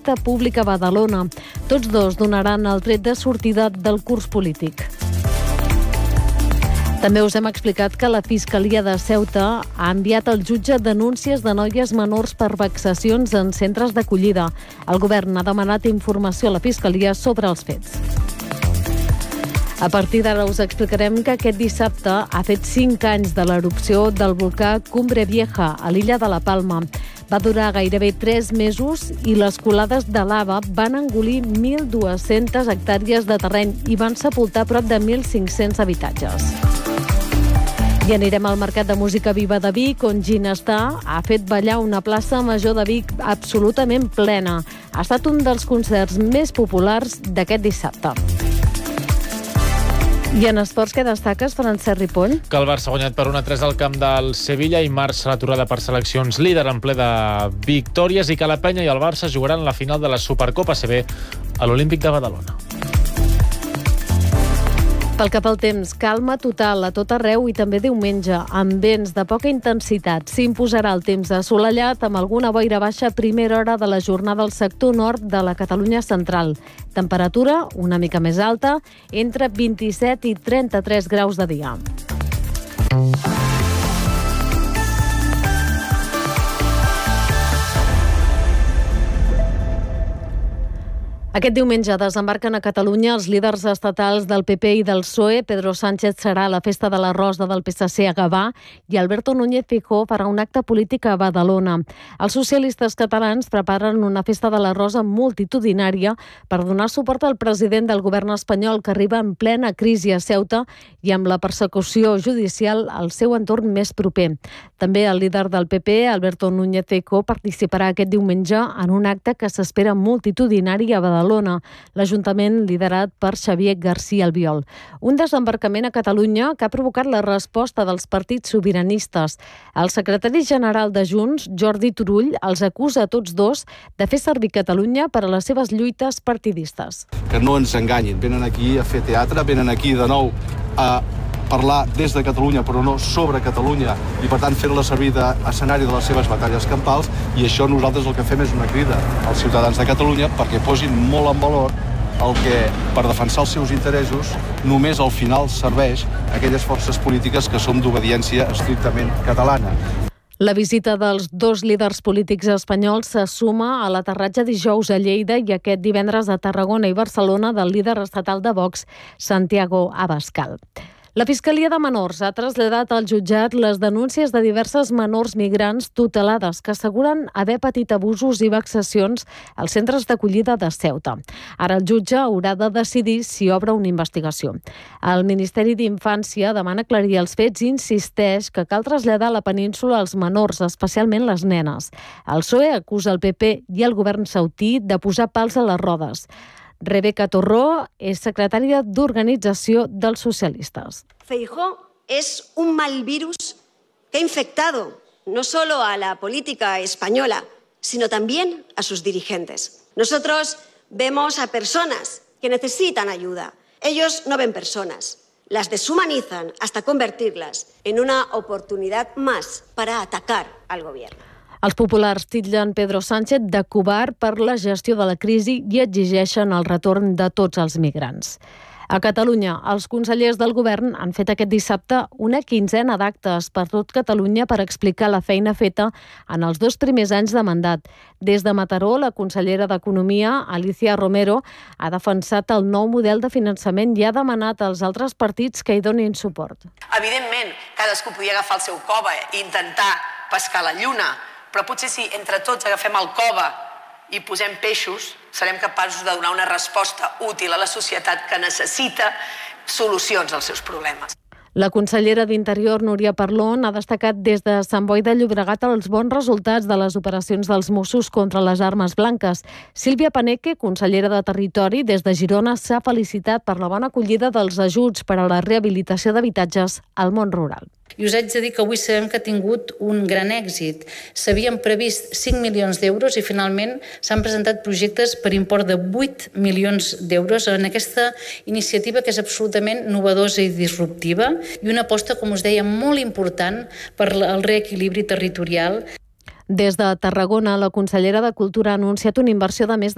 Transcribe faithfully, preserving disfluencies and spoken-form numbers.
acte públic a Badalona. Tots dos donaran el tret de sortida del curs polític. També us hem explicat que la Fiscalia de Ceuta ha enviat al jutge denúncies de noies menors per vexacions en centres d'acollida. El govern ha demanat informació a la Fiscalia sobre els fets. A partir d'ara us explicarem que aquest dissabte ha fet cinc anys de l'erupció del volcà Cumbre Vieja a l'illa de la Palma. Va durar gairebé tres mesos i les colades de lava van engolir mil dues-centes hectàrees de terreny i van sepultar prop de mil cinc-cents habitatges. I anirem al Mercat de Música Viva de Vic, on Ginestar ha fet ballar una plaça major de Vic absolutament plena. Ha estat un dels concerts més populars d'aquest dissabte. I en esports, què destaques, Francesc Ripoll? Que el Barça ha guanyat per un a tres al camp del Sevilla i marxa l'aturada per seleccions, líder en ple de victòries, i que la Penya i el Barça jugaran la final de la Supercopa A C B a l'Olímpic de Badalona. Pel que fa al temps, calma total a tot arreu i també diumenge, amb vents de poca intensitat. S'imposarà el temps assolellat amb alguna boira baixa a primera hora de la jornada al sector nord de la Catalunya central. Temperatura una mica més alta, entre vint-i-set i trenta-tres graus de dia. Aquest diumenge desembarquen a Catalunya els líders estatals del P P i del P S O E. Pedro Sánchez serà a la festa de la Rosa del P S C a Gavà i Alberto Núñez Feijóo farà un acte polític a Badalona. Els socialistes catalans preparen una festa de la Rosa multitudinària per donar suport al president del govern espanyol, que arriba en plena crisi a Ceuta i amb la persecució judicial al seu entorn més proper. També el líder del P P, Alberto Núñez Feijóo, participarà aquest diumenge en un acte que s'espera multitudinari a Badalona. L'Ajuntament liderat per Xavier García Albiol. Un desembarcament a Catalunya que ha provocat la resposta dels partits sobiranistes. El secretari general de Junts, Jordi Turull, els acusa a tots dos de fer servir Catalunya per a les seves lluites partidistes. Que no ens enganyin, venen aquí a fer teatre, venen aquí de nou a parlar des de Catalunya, però no sobre Catalunya, i per tant fer-la servir d'escenari de les seves batalles campals, i això nosaltres el que fem és una crida als ciutadans de Catalunya perquè posin molt en valor el que, per defensar els seus interessos, només al final serveix a aquelles forces polítiques que som d'obediència estrictament catalana. La visita dels dos líders polítics espanyols se suma a l'aterratge dijous a Lleida i aquest divendres a Tarragona i Barcelona del líder estatal de Vox, Santiago Abascal. La Fiscalia de Menors ha traslladat al jutjat les denúncies de diverses menors migrants tutelades que asseguren haver patit abusos i vexacions als centres d'acollida de Ceuta. Ara el jutge haurà de decidir si obre una investigació. El Ministeri d'Infància demana aclarir els fets i insisteix que cal traslladar a la península els menors, especialment les nenes. El P S O E acusa el P P i el govern saudí de posar pals a les rodes. Rebeca Torró és secretària d'Organització dels Socialistes. Feijóo es un mal virus que ha infectado no solo a la política española, sino también a sus dirigentes. Nosotros vemos a personas que necesitan ayuda. Ellos no ven personas, las deshumanizan hasta convertirlas en una oportunidad más para atacar al gobierno. Els populars titllen Pedro Sánchez de covard per la gestió de la crisi i exigeixen el retorn de tots els migrants. A Catalunya, els consellers del govern han fet aquest dissabte una quinzena d'actes per tot Catalunya per explicar la feina feta en els dos primers anys de mandat. Des de Mataró, la consellera d'Economia, Alicia Romero, ha defensat el nou model de finançament i ha demanat als altres partits que hi donin suport. Evidentment, cadascú podia agafar el seu cova i intentar pescar la lluna, però potser si entre tots agafem el cova i posem peixos, serem capaços de donar una resposta útil a la societat que necessita solucions als seus problemes. La consellera d'Interior, Núria Parlon, ha destacat des de Sant Boi de Llobregat els bons resultats de les operacions dels Mossos contra les armes blanques. Sílvia Paneque, consellera de Territori, des de Girona, s'ha felicitat per la bona acollida dels ajuts per a la rehabilitació d'habitatges al món rural. I us haig de dir que avui sabem que ha tingut un gran èxit. S'havien previst cinc milions d'euros i finalment s'han presentat projectes per import de vuit milions d'euros en aquesta iniciativa que és absolutament novedosa i disruptiva i una aposta, com us deia, molt important per al reequilibri territorial. Des de Tarragona, la consellera de Cultura ha anunciat una inversió de més de